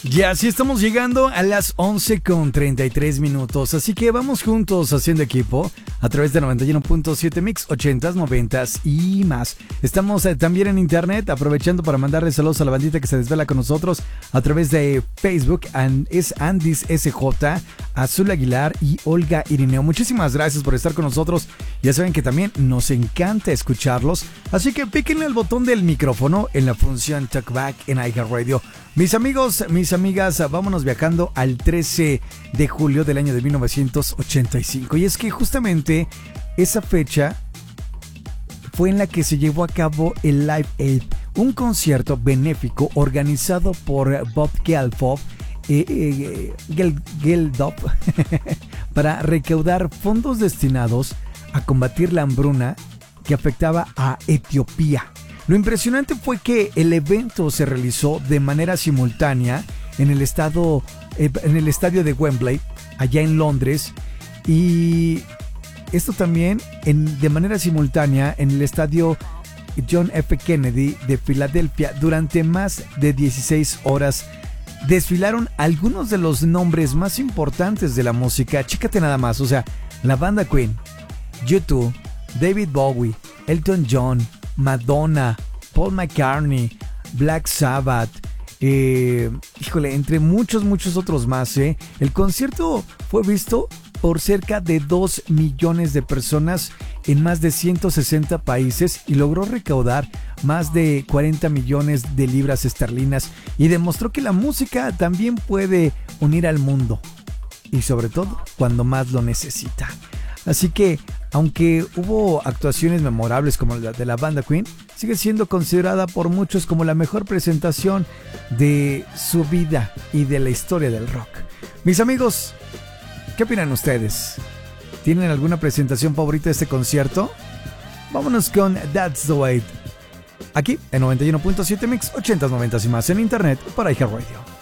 Ya así estamos llegando a las 11:33. Así que vamos juntos haciendo equipo a través de 91.7 Mix 80s, 90s y más. Estamos también en internet, aprovechando para mandarles saludos a la bandita que se desvela con nosotros a través de Facebook. Es Andis SJ, Azul Aguilar y Olga Irineo. Muchísimas gracias por estar con nosotros. Ya saben que también nos encanta escucharlos, así que píquenle al botón del micrófono en la función Talkback en iHeartRadio. Mis amigos, mis amigas, vámonos viajando al 13 de julio del año de 1985. Y es que justamente esa fecha fue en la que se llevó a cabo el Live Aid, un concierto benéfico organizado por Bob Geldof, para recaudar fondos destinados a combatir la hambruna que afectaba a Etiopía. Lo impresionante fue que el evento se realizó de manera simultánea en el estadio de Wembley, allá en Londres, y esto también de manera simultánea en el estadio John F. Kennedy de Filadelfia. Durante más de 16 horas desfilaron algunos de los nombres más importantes de la música. Chécate nada más, o sea, la banda Queen, U2, David Bowie, Elton John, Madonna, Paul McCartney, Black Sabbath, entre muchos otros más. El concierto fue visto por cerca de 2 millones de personas en más de 160 países y logró recaudar más de 40 millones de libras esterlinas, y demostró que la música también puede unir al mundo, y sobre todo cuando más lo necesita. Así que, aunque hubo actuaciones memorables como la de la banda Queen, sigue siendo considerada por muchos como la mejor presentación de su vida y de la historia del rock. Mis amigos, ¿qué opinan ustedes? ¿Tienen alguna presentación favorita de este concierto? Vámonos con That's the Way. Aquí en 91.7 Mix 80s, 90s y más en internet para iHeartRadio.